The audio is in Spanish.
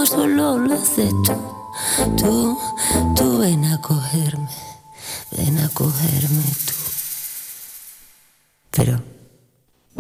amor solo lo haces tú. Tú ven a cogerme tú. Pero